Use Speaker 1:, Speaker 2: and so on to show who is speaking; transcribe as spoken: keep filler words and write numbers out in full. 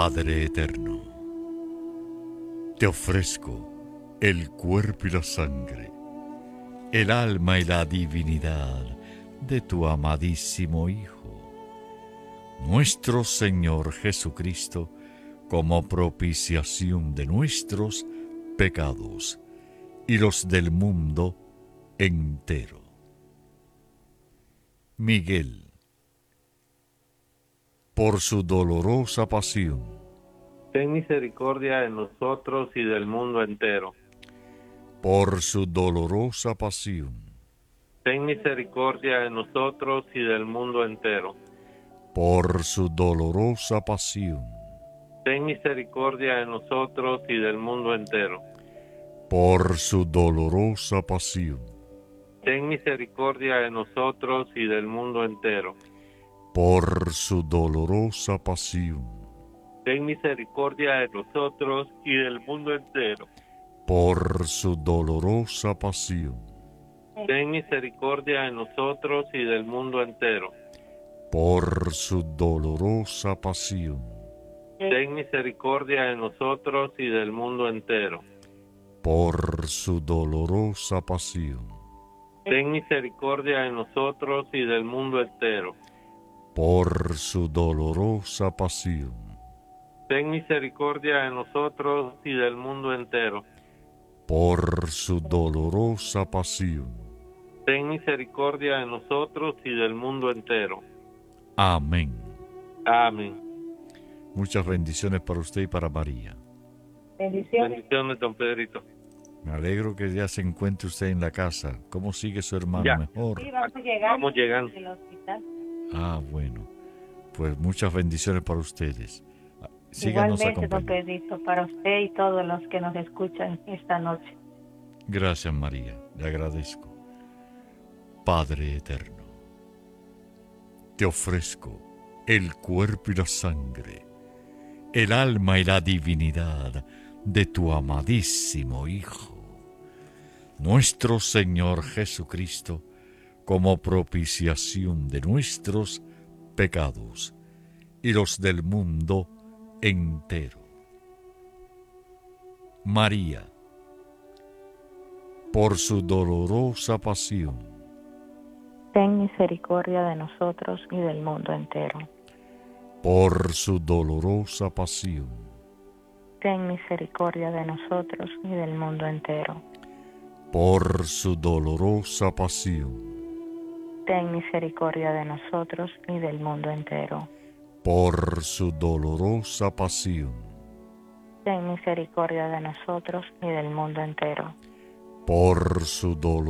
Speaker 1: Padre eterno, te ofrezco el cuerpo y la sangre, el alma y la divinidad de tu amadísimo Hijo, nuestro Señor Jesucristo, como propiciación de nuestros pecados y los del mundo entero. Miguel, por su dolorosa pasión,
Speaker 2: ten misericordia de nosotros y del mundo entero.
Speaker 1: por su dolorosa pasión,
Speaker 2: Ten misericordia de nosotros y del mundo entero.
Speaker 1: por su dolorosa pasión,
Speaker 2: Ten misericordia de nosotros y del mundo entero.
Speaker 1: por su dolorosa pasión,
Speaker 2: Ten misericordia de nosotros y del mundo entero.
Speaker 1: por su dolorosa pasión,
Speaker 2: Ten misericordia de nosotros y del mundo entero.
Speaker 1: por su dolorosa pasión,
Speaker 2: Ten misericordia de nosotros y del mundo entero.
Speaker 1: por su dolorosa pasión,
Speaker 2: Ten misericordia de nosotros y del mundo entero.
Speaker 1: por su dolorosa pasión,
Speaker 2: Ten misericordia de nosotros y del mundo entero.
Speaker 1: por su dolorosa pasión,
Speaker 2: Ten misericordia de nosotros y del mundo entero.
Speaker 1: por su dolorosa pasión.
Speaker 2: Ten misericordia de nosotros y del mundo entero.
Speaker 1: Amén.
Speaker 2: Amén.
Speaker 1: Muchas bendiciones para usted y para María.
Speaker 3: Bendiciones.
Speaker 2: Bendiciones, don Pedrito.
Speaker 1: Me alegro que ya se encuentre usted en la casa. ¿Cómo sigue su hermano?
Speaker 2: Ya.
Speaker 1: Mejor.
Speaker 3: Sí, vamos llegando.
Speaker 2: Vamos llegando.
Speaker 3: Del hospital.
Speaker 1: Ah, bueno. Pues muchas bendiciones para ustedes. Síganos
Speaker 3: Igualmente, don
Speaker 1: acompañando.
Speaker 3: Pedrito, para usted y todos los que nos escuchan esta noche.
Speaker 1: Gracias, María. Le agradezco. Padre eterno, te ofrezco el cuerpo y la sangre, el alma y la divinidad de tu amadísimo Hijo, nuestro Señor Jesucristo, como propiciación de nuestros pecados y los del mundo entero. María, por su dolorosa pasión,
Speaker 3: Ten misericordia de nosotros y del mundo entero.
Speaker 1: por su dolorosa pasión,
Speaker 3: Ten misericordia de nosotros y del mundo entero.
Speaker 1: por su dolorosa pasión,
Speaker 3: Ten misericordia de nosotros y del mundo entero.
Speaker 1: por su dolorosa pasión,
Speaker 3: Ten misericordia de nosotros y del mundo entero.
Speaker 1: por su dolorosa